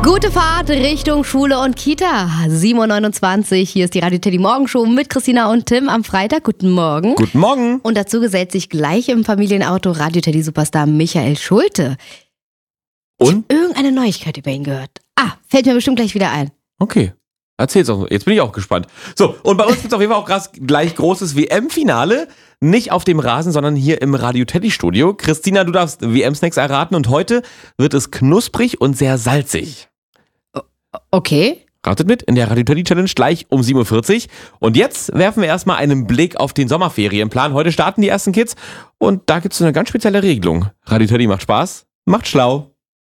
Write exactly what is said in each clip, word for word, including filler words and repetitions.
Gute Fahrt Richtung Schule und Kita. sieben Uhr neunundzwanzig. Hier ist die Radio Teddy Morgenshow mit Christina und Tim am Freitag. Guten Morgen. Guten Morgen. Und dazu gesellt sich gleich im Familienauto Radio Teddy Superstar Michael Schulte. Und? Ich hab irgendeine Neuigkeit über ihn gehört. Ah, fällt mir bestimmt gleich wieder ein. Okay. Erzähl's auch. Jetzt bin ich auch gespannt. So, und bei uns gibt's auf jeden Fall auch krass, gleich großes W M-Finale. Nicht auf dem Rasen, sondern hier im Radio Teddy Studio. Christina, du darfst W M-Snacks erraten und heute wird es knusprig und sehr salzig. Okay. Ratet mit in der Radio Teddy Challenge gleich um sieben Uhr vierzig. Und jetzt werfen wir erstmal einen Blick auf den Sommerferienplan. Heute starten die ersten Kids und da gibt's eine ganz spezielle Regelung. Radio Teddy macht Spaß, macht schlau.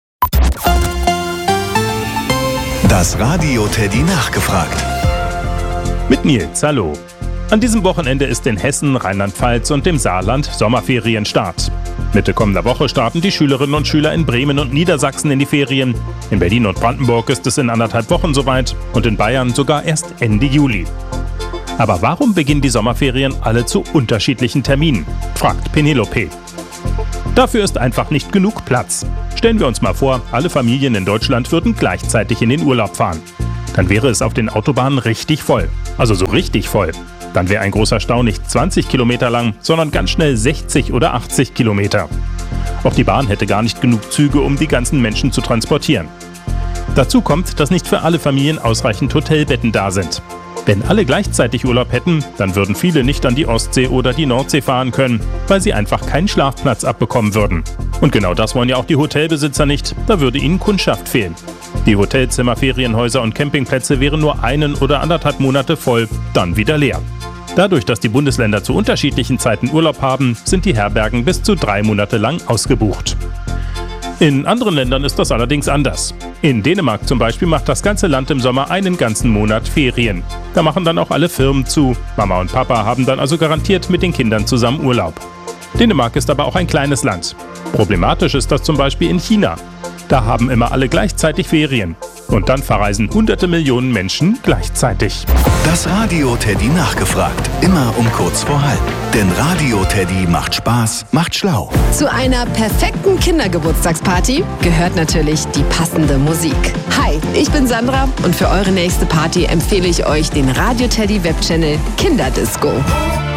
Das Radio Teddy nachgefragt. Mit Nils, hallo. An diesem Wochenende ist in Hessen, Rheinland-Pfalz und dem Saarland Sommerferienstart. Mitte kommender Woche starten die Schülerinnen und Schüler in Bremen und Niedersachsen in die Ferien. In Berlin und Brandenburg ist es in anderthalb Wochen soweit und in Bayern sogar erst Ende Juli. Aber warum beginnen die Sommerferien alle zu unterschiedlichen Terminen? Fragt Penelope. Dafür ist einfach nicht genug Platz. Stellen wir uns mal vor, alle Familien in Deutschland würden gleichzeitig in den Urlaub fahren. Dann wäre es auf den Autobahnen richtig voll. Also so richtig voll. Dann wäre ein großer Stau nicht zwanzig Kilometer lang, sondern ganz schnell sechzig oder achtzig Kilometer. Auch die Bahn hätte gar nicht genug Züge, um die ganzen Menschen zu transportieren. Dazu kommt, dass nicht für alle Familien ausreichend Hotelbetten da sind. Wenn alle gleichzeitig Urlaub hätten, dann würden viele nicht an die Ostsee oder die Nordsee fahren können, weil sie einfach keinen Schlafplatz abbekommen würden. Und genau das wollen ja auch die Hotelbesitzer nicht, da würde ihnen Kundschaft fehlen. Die Hotelzimmer, Ferienhäuser und Campingplätze wären nur einen oder anderthalb Monate voll, dann wieder leer. Dadurch, dass die Bundesländer zu unterschiedlichen Zeiten Urlaub haben, sind die Herbergen bis zu drei Monate lang ausgebucht. In anderen Ländern ist das allerdings anders. In Dänemark zum Beispiel macht das ganze Land im Sommer einen ganzen Monat Ferien. Da machen dann auch alle Firmen zu. Mama und Papa haben dann also garantiert mit den Kindern zusammen Urlaub. Dänemark ist aber auch ein kleines Land. Problematisch ist das zum Beispiel in China. Da haben immer alle gleichzeitig Ferien. Und dann verreisen hunderte Millionen Menschen gleichzeitig. Das Radio Teddy nachgefragt. Immer um kurz vor halb. Denn Radio Teddy macht Spaß, macht schlau. Zu einer perfekten Kindergeburtstagsparty gehört natürlich die passende Musik. Hi, ich bin Sandra und für eure nächste Party empfehle ich euch den Radio Teddy Webchannel Kinderdisco.